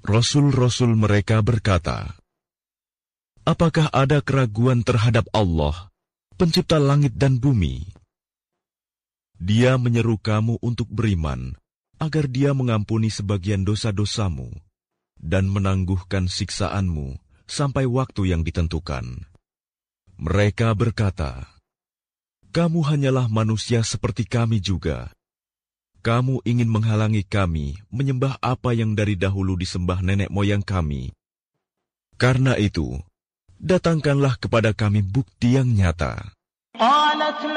Rasul-rasul mereka berkata, apakah ada keraguan terhadap Allah, pencipta langit dan bumi? Dia menyeru kamu untuk beriman, agar Dia mengampuni sebagian dosa-dosamu dan menangguhkan siksaanmu sampai waktu yang ditentukan. Mereka berkata, kamu hanyalah manusia seperti kami juga. Kamu ingin menghalangi kami menyembah apa yang dari dahulu disembah nenek moyang kami. Karena itu, datangkanlah kepada kami bukti yang nyata.